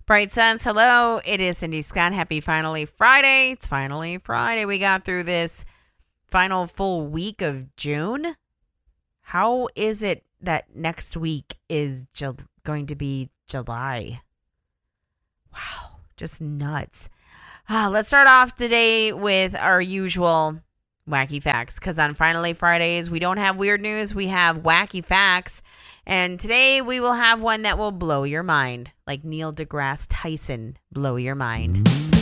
Bright Suns, hello. It is Cindy Scott. Happy finally Friday. It's finally Friday. We got through this final full week of June. How is it that next week is going to be July? Wow, just nuts. Let's start off today with our usual wacky facts, because on Finally Fridays, we don't have weird news. We have wacky facts. And today we will have one that will blow your mind, like Neil deGrasse Tyson blow your mind.